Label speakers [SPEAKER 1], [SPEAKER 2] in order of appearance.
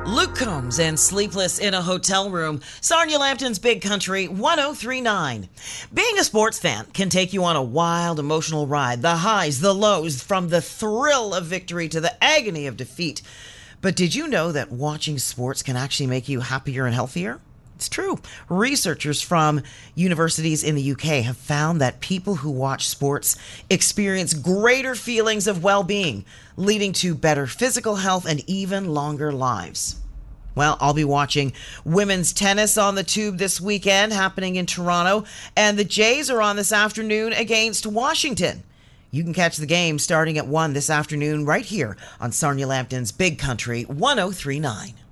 [SPEAKER 1] Luke Combs and Sleepless in a Hotel Room. Sarnia Lambton's Big Country 1039. Being a sports fan can take you on a wild emotional ride. The highs, the lows, from the thrill of victory to the agony of defeat. But did you know that watching sports can actually make you happier and healthier? It's true. Researchers from universities in the UK have found that people who watch sports experience greater feelings of well-being, leading to better physical health and even longer lives. Well, I'll be watching women's tennis on the Tube this weekend, happening in Toronto, and the Jays are on this afternoon against Washington. You can catch the game starting at 1 this afternoon right here on Sarnia Lambton's Big Country 1039.